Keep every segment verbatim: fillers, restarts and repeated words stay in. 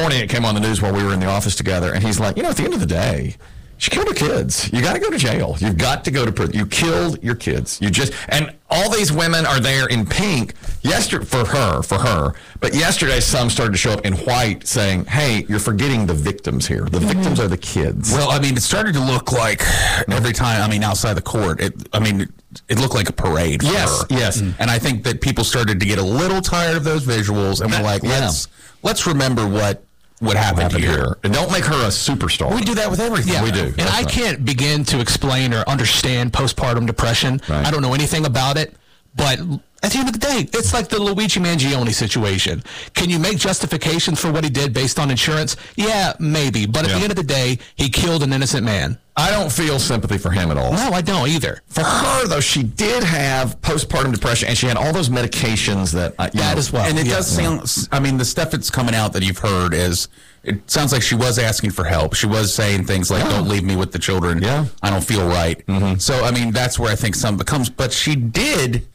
morning it came on the news while we were in the office together, and he's like, you know, at the end of the day, she killed her kids. You got to go to jail. You've got to go to prison. You killed your kids. You just and all these women are there in pink. Yesterday for her, for her. But yesterday, some started to show up in white, saying, "Hey, you're forgetting the victims here. The mm-hmm. victims are the kids." Well, I mean, it started to look like every time. I mean, outside the court, it. I mean, it, it looked like a parade. For yes, her. yes. Mm-hmm. And I think that people started to get a little tired of those visuals, and were like, "Let's yeah. let's remember what." What happened, happened here. here. And don't make her a superstar. We do that with everything. Yeah, we do. And That's I right. can't begin to explain or understand postpartum depression. Right. I don't know anything about it. But at the end of the day, it's like the Luigi Mangione situation. Can you make justifications for what he did based on insurance? Yeah, maybe. But at yeah. the end of the day, he killed an innocent man. I don't feel sympathy for him at all. No, I don't either. For her, though, she did have postpartum depression, and she had all those medications that... Uh, that know, as well. And it yeah. does sound... I mean, the stuff that's coming out that you've heard is... It sounds like she was asking for help. She was saying things like, yeah. don't leave me with the children. Yeah. I don't feel right. Mm-hmm. So, I mean, that's where I think some becomes... But she did...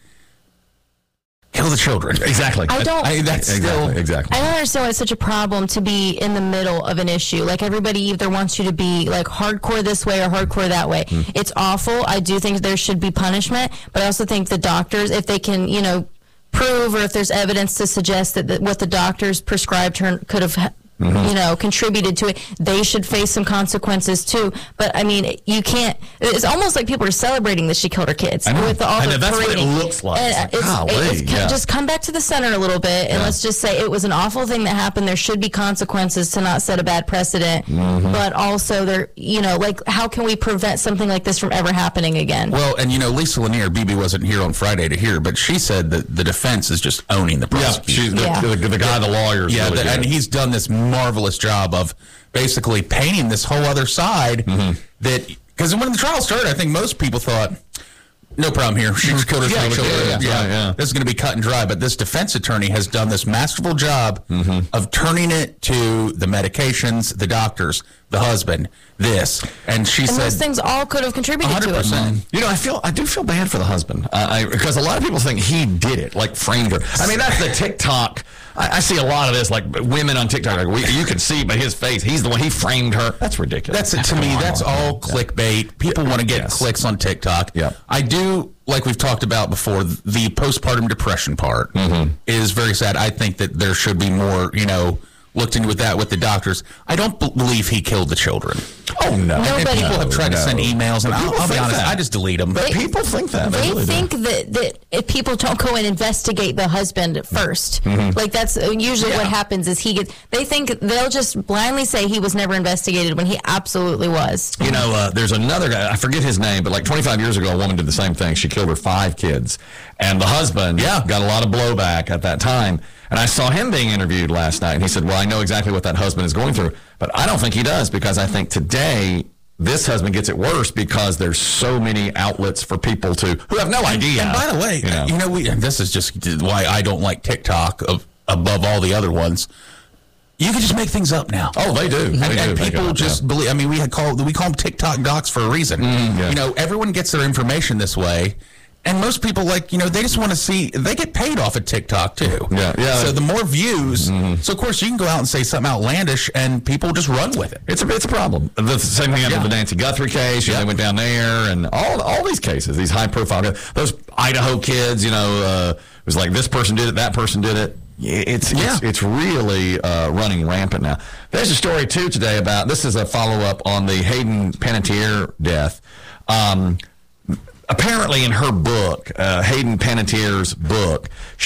kill the children. Exactly. I don't. I, that's exactly, still exactly. I don't understand why it's such a problem to be in the middle of an issue. Like everybody either wants you to be like hardcore this way or hardcore that way. Mm. It's awful. I do think there should be punishment, but I also think the doctors, if they can, you know, prove or if there's evidence to suggest that, that what the doctors prescribed her could have. Mm-hmm. you know, contributed to it, they should face some consequences too. But I mean, you can't. It's almost like people are celebrating that she killed her kids with the, all I the know, that's parading. what it looks like. And It's like, it's, golly, it's, yeah. Just come back to the center a little bit, and yeah. let's just say it was an awful thing that happened. There should be consequences to not set a bad precedent, mm-hmm. but also there, you know, like how can we prevent something like this from ever happening again? Well, and you know, Lisa Lanier, B B wasn't here on Friday to hear, but she said that the defense is just owning the prosecution. Yeah, she's the, Yeah. the, the guy, the lawyer. Yeah, really the, and he's done this marvelous job of basically painting this whole other side mm-hmm. that, because when the trial started, I think most people thought, no problem here. She just killed her yeah, children. yeah, Yeah, yeah, yeah. This is going to be cut and dry. But this defense attorney has done this masterful job mm-hmm. of turning it to the medications, the doctors, the husband, this. And she and said... those things all could have contributed one hundred percent. to it. You know, I feel I do feel bad for the husband uh, I, because a lot of people think he did it, like framed her. I mean, that's the TikTok. I, I see a lot of this, like women on TikTok. Like, we, you can see, but his face, he's the one, he framed her. That's ridiculous. That's it to me. That's all clickbait. People want to get Yes. clicks on TikTok. Yeah. I do, like we've talked about before, the postpartum depression part mm-hmm. is very sad. I think that there should be more, you know, looked into with that with the doctors. I don't b- believe he killed the children. Oh, no. And Nobody- people have tried to No. send emails, and But I'll, people I'll be think honest, that. I just delete them. But people think that. They, They really think do. that, that if people don't go and investigate the husband 1st Mm-hmm. like that's usually Yeah. what happens is he gets, they think they'll just blindly say he was never investigated when he absolutely was. You know, uh, there's another guy, I forget his name, but like twenty-five years ago, a woman did the same thing. She killed her five kids. And the husband Yeah. got a lot of blowback at that time. And I saw him being interviewed last night, and he said, well, I know exactly what that husband is going through. But I don't think he does, because I think today this husband gets it worse because there's so many outlets for people to who have no idea. And by the way, you know, you know, we, and this is just why I don't like TikTok of, above all the other ones. You can just make things up now. oh, they do. And, They and do. They people go, just yeah. believe. I mean, we had call we call them TikTok docs for a reason. yeah. You know, everyone gets their information this way, and most people, like, you know, they just want to see. They get paid off of TikTok too. Yeah, yeah. So the more views, Mm-hmm. so of course you can go out and say something outlandish, and people just run with it. It's a it's a problem. The same thing happened Yeah. with the Nancy Guthrie case. You know, Yeah. they went down there, and all all these cases, these high profile, those Idaho kids. You know, uh, it was like this person did it, that person did it. It's Yeah. it's, it's really uh, running rampant now. There's a story too today about this is a follow up on the Hayden Panettiere death. Um, apparently, in her book, uh, Hayden Panettiere's book,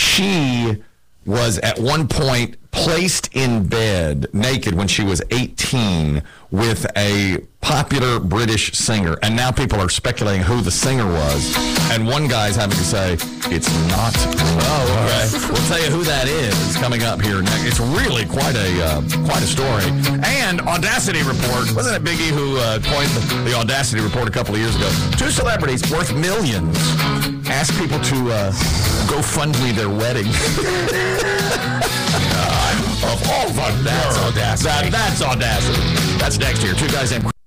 she was at one point placed in bed naked when she was eighteen with a popular British singer. And now people are speculating who the singer was. And one guy's having to say, it's not. Oh, okay. We'll tell you who that is coming up here next. It's really quite a uh, quite a story. And Audacity Report. Wasn't it Biggie who uh, coined the, the Audacity Report a couple of years ago? Two celebrities worth millions ask people to uh, go fund me their wedding. Of all the that's audacity. That, that's audacity. That's next year. Two guys named.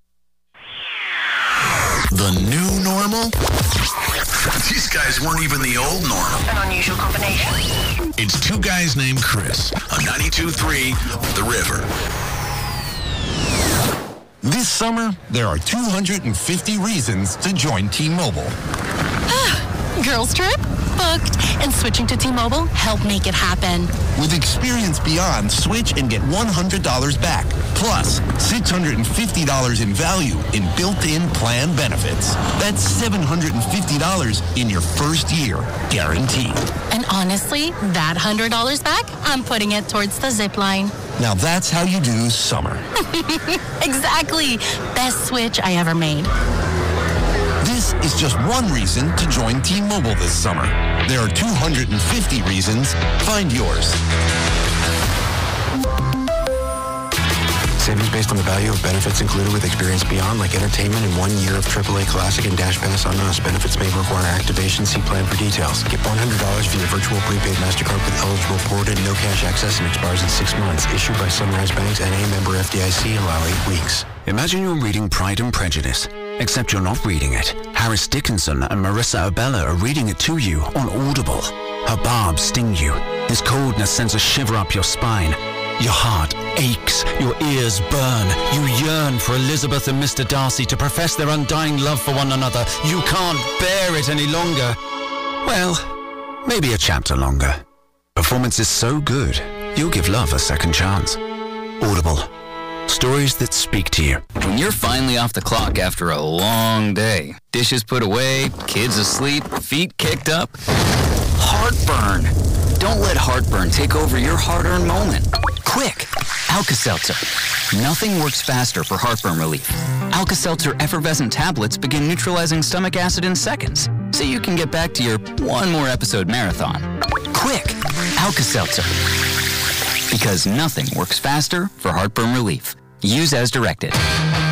The new normal? These guys weren't even the old normal. An unusual combination. It's two guys named Chris on ninety-two point three The River. This summer, there are two hundred fifty reasons to join T-Mobile. Girls trip? Booked. And switching to T-Mobile helped make it happen. With Experience Beyond, switch and get one hundred dollars back. Plus, six hundred fifty dollars in value in built-in plan benefits. That's seven hundred fifty dollars in your first year, guaranteed. And honestly, that one hundred dollars back, I'm putting it towards the zip line. Now that's how you do summer. Exactly. Best switch I ever made. This is just one reason to join T-Mobile this summer. There are two hundred fifty reasons. Find yours. Savings based on the value of benefits included with Experience Beyond, like entertainment and one year of triple A Classic and Dash Pass on us. Benefits may require activation. See plan for details. Get one hundred dollars via virtual prepaid MasterCard with eligible forwarded no cash access and expires in six months. Issued by Sunrise Banks, N A member F D I C. Allow eight weeks. Imagine you're reading Pride and Prejudice, except you're not reading it. Harris Dickinson and Marissa Abella are reading it to you on Audible. Her barbs sting you. His coldness sends a shiver up your spine. Your heart aches, your ears burn. You yearn for Elizabeth and Mister Darcy to profess their undying love for one another. You can't bear it any longer. Well, maybe a chapter longer. Performance is so good, you'll give love a second chance. Audible. Stories that speak to you. When you're finally off the clock after a long day, dishes put away, kids asleep, feet kicked up, heartburn. Don't let heartburn take over your hard-earned moment. Quick, Alka-Seltzer. Nothing works faster for heartburn relief. Alka-Seltzer effervescent tablets begin neutralizing stomach acid in seconds, so you can get back to your one more episode marathon. Quick, Alka-Seltzer. Because nothing works faster for heartburn relief. Use as directed.